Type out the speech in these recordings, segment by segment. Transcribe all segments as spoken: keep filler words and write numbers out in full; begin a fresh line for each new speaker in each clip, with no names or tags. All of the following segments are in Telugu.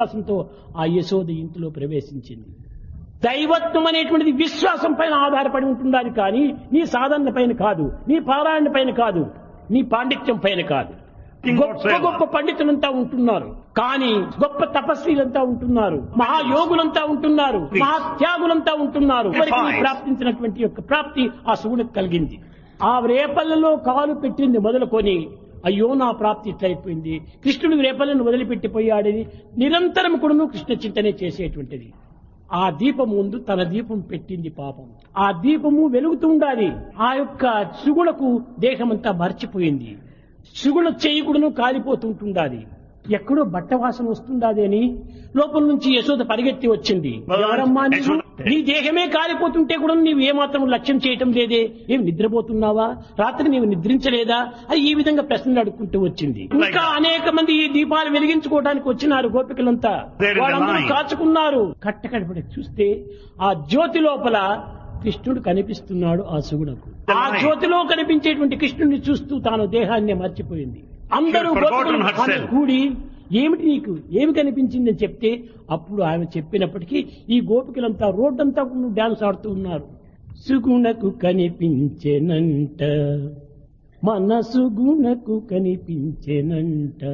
విశ్వాసంతో ఆ యశోద ఇంటిలో ప్రవేశించింది. దైవత్వం అనేటువంటిది విశ్వాసం పైన ఆధారపడి ఉంటుందని కానీ నీ సాధన పైన కాదు, నీ పారాయణ పైన కాదు, నీ పాండిత్యం పైన కాదు. గొప్ప గొప్ప పండితులంతా ఉంటున్నారు, కానీ గొప్ప తపస్వీలంతా ఉంటున్నారు, మహాయోగులంతా ఉంటున్నారు, మహాత్యాగులంతా ఉంటున్నారు. ఎవరికి ప్రాప్తించినటువంటి యొక్క ప్రాప్తి ఆ శివుడికి కలిగింది. ఆ రేపల్లలో కాలు పెట్టింది మొదలుకొని అయ్యో నా ప్రాప్తి ఇట్లయిపోయింది, కృష్ణుడు రేపలను వదిలిపెట్టిపోయాడని నిరంతరం కూడాను కృష్ణ చింతనే చేసేటువంటిది. ఆ దీపం ముందు తన దీపం పెట్టింది పాపం. ఆ దీపము వెలుగుతూ ఉండాలి. ఆ యొక్క శివులకు దేహమంతా మర్చిపోయింది. శివుల చేయకుడును కాలిపోతుంటుండాలి. ఎక్కడో బట్ట వాసన వస్తుండాది అని లోపల నుంచి యశోద పరిగెత్తి వచ్చింది. ఎవరమ్మా నీవు? నీ దేహమే కాలిపోతుంటే కూడా నీవు ఏమాత్రం లక్ష్యం చేయటం లేదే, ఏం నిద్రపోతున్నావా, రాత్రి నీవు నిద్రించలేదా అని ఈ విధంగా ప్రశ్నలు అడుక్కుంటూ వచ్చింది. ఇంకా అనేక మంది ఈ దీపాలు వెలిగించుకోవడానికి వచ్చినారు గోపికలంతా, వాళ్ళందరూ కాచుకున్నారు. కట్టకడపడి చూస్తే ఆ జ్యోతి లోపల కృష్ణుడు కనిపిస్తున్నాడు. ఆ శివుడకు ఆ జ్యోతిలో కనిపించేటువంటి కృష్ణుడిని చూస్తూ తాను దేహాన్ని మర్చిపోయింది. అందరూ గోపికలు కూడి ఏమిటి నీకు ఏమి కనిపించింది అని చెప్తే అప్పుడు ఆమె చెప్పినప్పటికీ ఈ గోపికలంతా రోడ్డంతా డాన్స్ ఆడుతూ ఉన్నారు. సుగుణకు కనిపించెనంట, మనసు గుణకు కనిపించెనంట,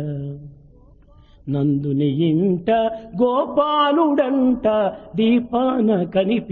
నందుని ఇంట గోపాలుడంట దీపాన కనిపి